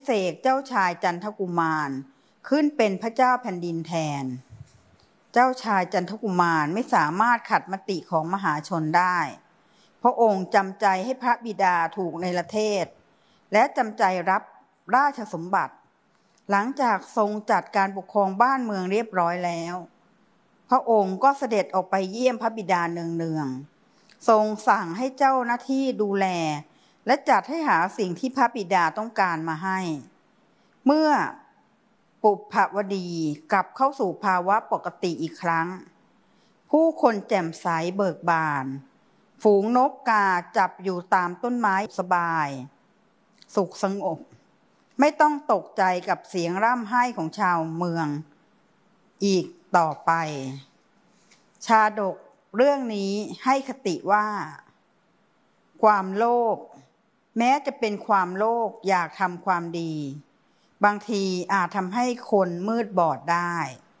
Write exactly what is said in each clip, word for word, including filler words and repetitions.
เสกเจ้าชายจันทกุมารขึ้นเป็นพระเจ้าแผ่นดินแทนเจ้าชายจันทกุมารไม่สามารถขัดมติของมหาชนได้พระองค์จำใจให้พระบิดาถูกเนรเทศและจำใจรับราชสมบัติหลังจากทรงจัดการปกครองบ้านเมืองเรียบร้อยแล้วพระองค์ก็เสด็จออกไปเยี่ยมพระบิดาเนืองๆทรงสั่งให้เจ้าหน้าที่ดูแลและจัดให้หาสิ่งที่พระบิดาต้องการมาให้เมื่อปุพพวดีกลับเข้าสู่ภาวะปกติอีกครั้งผู้คนแจ่มใสเบิกบานฝูงนกกาจับอยู่ตามต้นไม้สบายสุขสงบไม่ต้องตกใจกับเสียงร่ำไห้ของชาวเมืองอีกต่อไปชาดกเรื่องนี้ให้คติว่าความโลภแม้จะเป็นความโลภอยากทำความดีบางทีอาจทำให้คนมืดบอดได้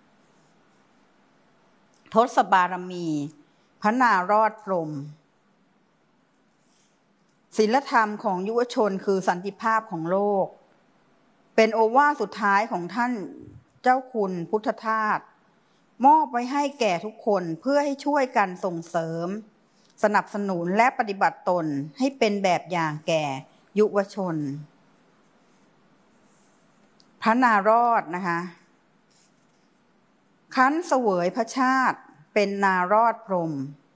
ทศบารมีพระนารอดพรหมศีลธรรมของยุวชนคือสันติภาพของโลกเป็นโอวาทสุดท้ายของท่านเจ้าคุณพุทธทาสมอบไว้ให้แก่ทุกคนเพื่อให้ช่วยกันส่งเสริมสนับสนุนและปฏิบัติตนให้เป็นแบบอย่างแก่ยุวชนพระนารอดนะคะคั้นเสวยพระชาติเป็นนารอดพรหม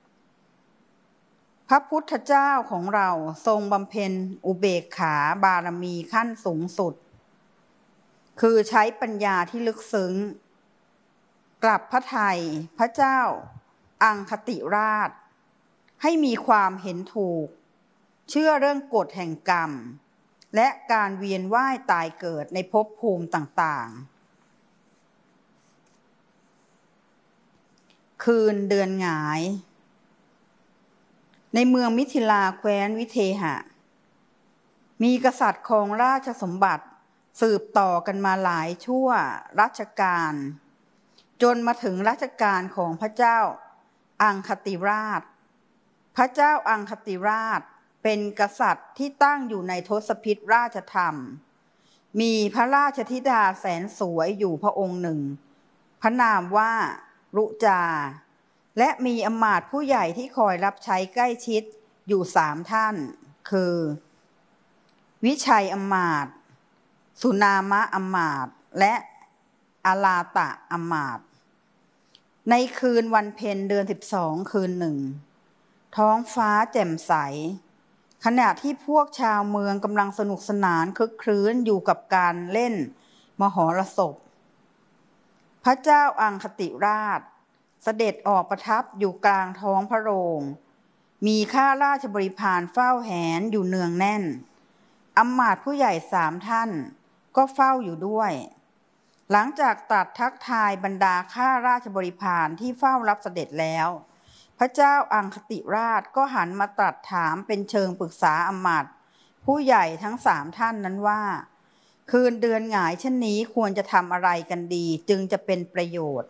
พระพุทธเจ้าของเราทรงบำเพ็ญอุเบกขาบารมีขั้นสูงสุดคือใช้ปัญญาที่ลึกซึ้งกลับพระทัยพระเจ้าอังคติราชให้มีความเห็นถูกเชื่อเรื่องกฎแห่งกรรมและการเวียนว่ายตายเกิดในภพภูมิต่างๆคืนเดือนหงายในเมืองมิถิลาแคว้นวิเทหะมีกษัตริย์ครองราชสมบัติสืบต่อกันมาหลายชั่วรัชกาลจนมาถึงรัชกาลของพระเจ้าอังคติราชพระเจ้าอังคติราชเป็นกษัตริย์ที่ตั้งอยู่ในทศพิธราชธรรมมีพระราชธิดาแสนสวยอยู่พระองค์หนึ่งพระนามว่ารุจาและมีอมาตย์ผู้ใหญ่ที่คอยรับใช้ใกล้ชิดอยู่สามท่านคือวิชัยอมาตย์สุนามะอมาตย์และอาลาตะอมาตย์ในคืนวันเพ็ญเดือนสิบสองคืนหนึ่งท้องฟ้าแจ่มใสขณะที่พวกชาวเมืองกำลังสนุกสนานคึกครื้นอยู่กับการเล่นมหรสพพระเจ้าอังคติราชเสด็จออกประทับอยู่กลางท้องพระโรงมีข้าราชบริพารเฝ้าแหนอยู่เนืองแน่นอมาตย์ผู้ใหญ่สามท่านก็เฝ้าอยู่ด้วยหลังจากตรัสทักทายบรรดาข้าราชบริพารที่เฝ้ารับเสด็จแล้วพระเจ้าอังคติราชก็หันมาตรัสถามเป็นเชิงปรึกษาอมาตย์ผู้ใหญ่ทั้งสามท่านนั้นว่าคืนเดือนหงายเช่นนี้ควรจะทำอะไรกันดีจึงจะเป็นประโยชน์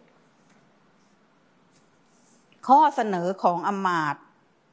ข้อเสนอของอมาตย์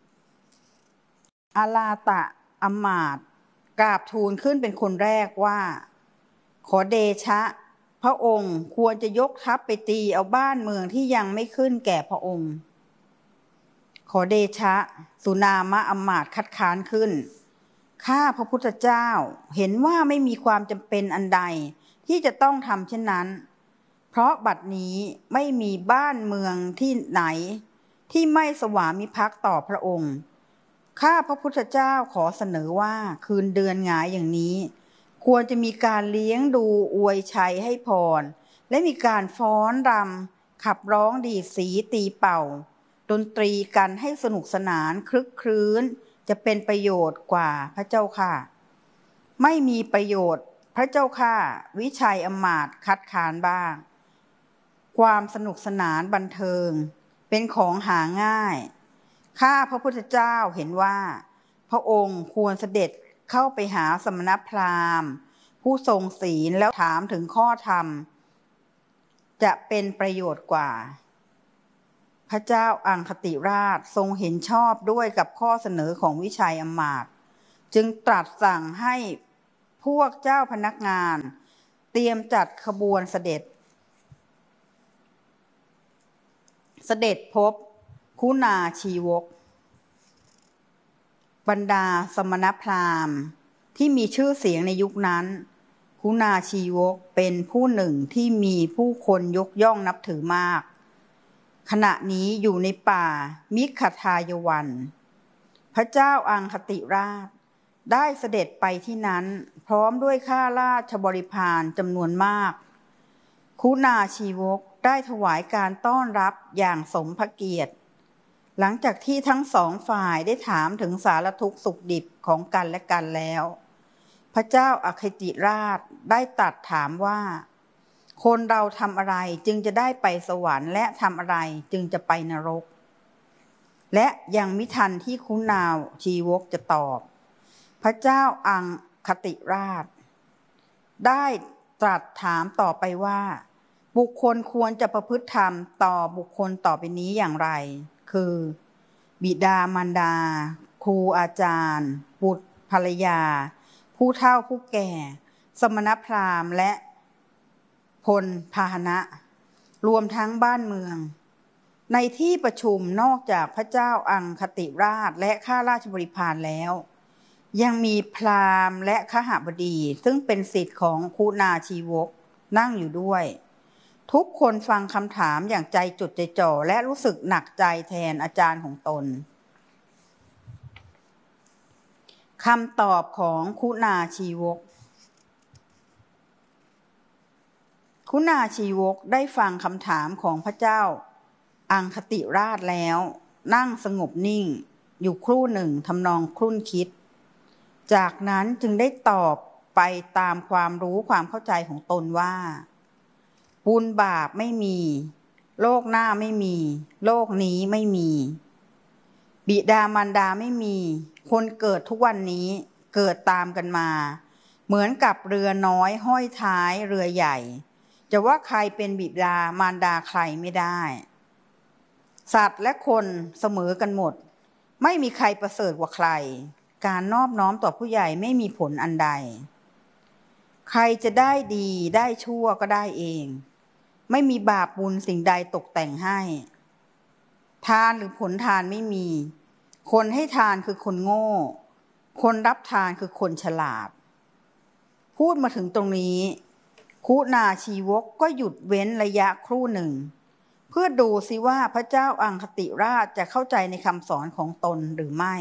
อาลาตะอมาตย์กราบทูลขึ้นเป็นคนแรกว่าขอเดชะพระองค์ควรจะยกทัพไปตีเอาบ้านเมืองที่ยังไม่ขึ้นแก่พระองค์ขอเดชะสุนามะอมาตย์คัดค้านขึ้นข้าพระพุทธเจ้าเห็นว่าไม่มีความจำเป็นอันใดที่จะต้องทำเช่นนั้นเพราะบัดนี้ไม่มีบ้านเมืองที่ไหนที่ไม่สวามิภักดิ์ต่อพระองค์ข้าพระพุทธเจ้าขอเสนอว่าคืนเดือนหงายอย่างนี้ควรจะมีการเลี้ยงดูอวยชัยให้พรและมีการฟ้อนรำขับร้องดีดสีตีเป่าดนตรีกันให้สนุกสนานคลึกครื้นจะเป็นประโยชน์กว่าพระเจ้าค่ะไม่มีประโยชน์พระเจ้าค่ะวิชัยอมาตย์คัดค้านบ้างความสนุกสนานบันเทิงเป็นของหาง่ายข้าพระพุทธเจ้าเห็นว่าพระองค์ควรเสด็จเข้าไปหาสมณพราหมณ์ผู้ทรงศีลแล้วถามถึงข้อธรรมจะเป็นประโยชน์กว่าพระเจ้าอังคติราชทรงเห็นชอบด้วยกับข้อเสนอของวิชัยอมาตย์จึงตรัสสั่งให้พวกเจ้าพนักงานเตรียมจัดขบวนเสด็จเสด็จพบคุณาชีวกบรรดาสมณพราหมณ์ที่มีชื่อเสียงในยุคนั้นคุณาชีวกเป็นผู้หนึ่งที่มีผู้คนยกย่องนับถือมากขณะนี้อยู่ในป่ามิคทายวันพระเจ้าอังคติราชได้เสด็จไปที่นั้นพร้อมด้วยข้าราชบริพารจำนวนมากคุณาชีวกได้ถวายการต้อนรับอย่างสมพระเกียรติหลังจากที่ทั้งสองฝ่ายได้ถามถึงสารทุกข์สุขดิบของกันและกันแล้วพระเจ้าอัคติราชได้ตรัสถามว่าคนเราทำอะไรจึงจะได้ไปสวรรค์และทำอะไรจึงจะไปนรกและยังมิทันที่คุณาชีวกจะตอบพระเจ้าอังคติราชได้ตรัสถามต่อไปว่าบุคคลควรจะประพฤติธรรมต่อบุคคลต่อไปนี้อย่างไรคือบิดามารดาครูอาจารย์บุตรภรรยาผู้เฒ่าผู้แก่สมณพราหมณ์และพลพาหนะรวมทั้งบ้านเมืองในที่ประชุมนอกจากพระเจ้าอังคติราชและข้าราชบริพารแล้วยังมีพราหมณ์และขหบดีซึ่งเป็นศิษย์ของคุณาชีวกนั่งอยู่ด้วยทุกคนฟังคำถามอย่างใจจดใจจ่อและรู้สึกหนักใจแทนอาจารย์ของตนคำตอบของคุณาชีวกคุณาชีวกได้ฟังคำถามของพระเจ้าอังคติราชแล้วนั่งสงบนิ่งอยู่ครู่หนึ่งทำนองครุ่นคิดจากนั้นจึงได้ตอบไปตามความรู้ความเข้าใจของตนว่าบุญบาปไม่มีโลกหน้าไม่มีโลกนี้ไม่มีบิดามารดาไม่มีคนเกิดทุกวันนี้เกิดตามกันมาเหมือนกับเรือน้อยห้อยท้ายเรือใหญ่จะว่าใครเป็นบิดามารดาใครไม่ได้สัตว์และคนเสมอกันหมดไม่มีใครประเสริฐกว่าใครการนอบน้อมต่อผู้ใหญ่ไม่มีผลอันใดใครจะได้ดีได้ชั่วก็ได้เองไม่มีบาปบุญสิ่งใดตกแต่งให้ทานหรือผลทานไม่มีคนให้ทานคือคนโง่คนรับทานคือคนฉลาดพูดมาถึงตรงนี้คุณาชีวกก็หยุดเว้นระยะครู่หนึ่งเพื่อดูซิว่าพระเจ้าอังคติราชจะเข้าใจในคำสอนของตนหรือไม่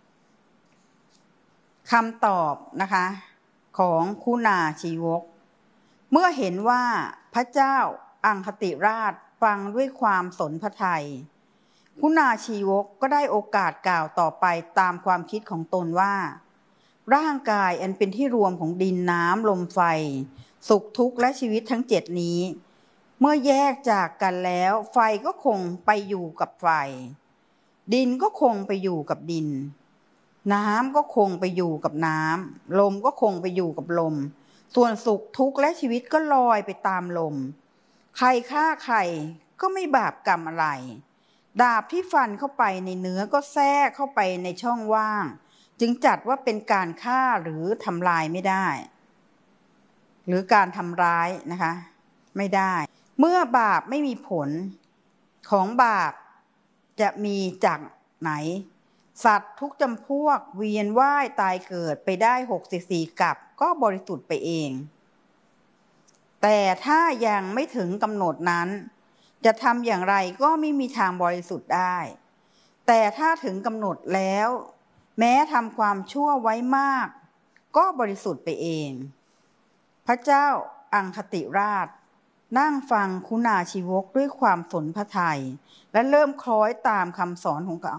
คำตอบนะคะของคุณาชีวกเมื่อเห็นว่าพระเจ้าอังคติราชฟังด้วยความสนพระทัยคุณาชีวกก็ได้โอกาสกล่าวต่อไปตามความคิดของตนว่าร่างกายอันเป็นที่รวมของดินน้ำลมไฟสุขทุกข์และชีวิตทั้งเจ็ดนี้เมื่อแยกจากกันแล้วไฟก็คงไปอยู่กับไฟดินก็คงไปอยู่กับดินน้ำก็คงไปอยู่กับน้ำลมก็คงไปอยู่กับลมส่วนสุขทุกข์และชีวิตก็ลอยไปตามลมใครฆ่าใครก็ไม่บาปกรรมอะไรดาบที่ฟันเข้าไปในเนื้อก็แทรกเข้าไปในช่องว่างจึงจัดว่าเป็นการฆ่าหรือทำลายไม่ได้หรือการทำร้ายนะคะไม่ได้เมื่อบาปไม่มีผลของบาปจะมีจากไหนสัตว์ทุกจำพวกเวียนว่ายตายเกิดไปได้หกสิบสี่กับก็บริสุทธิ์ไปเองแต่ถ้ายังไม่ถึงกำหนดนั้นจะทำอย่างไรก็ไม่มีทางบริสุทธิ์ได้แต่ถ้าถึงกำหนดแล้วแม้ทำความชั่วไว้มากก็บริสุทธิ์ไปเองพระเจ้าอังคติราชนั่งฟังคุณาชีวกด้วยความสนพระทัยและเริ่มคล้อยตามคำสอนของเขา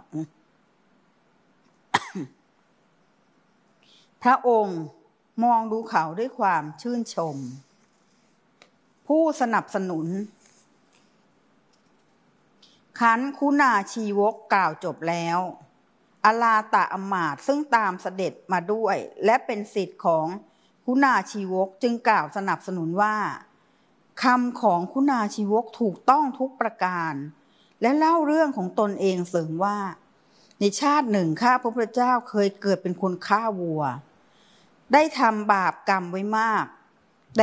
พระองค์มองดูเขาด้วยความชื่นชมผู้สนับสนุนขันคุณาชีวกกล่าวจบแล้วอลาตะอมาตย์ซึ่งตามเสด็จมาด้วยและเป็นศิษย์ของคุณาชีวกจึงกล่าวสนับสนุนว่าคำของคุณาชีวกถูกต้องทุกประการและเล่าเรื่องของตนเองเสริมว่าในชาติหนึ่งข้าพระพุทธเจ้าเคยเกิดเป็นคนฆ่าวัวได้ทำบาปกรรมไว้มาก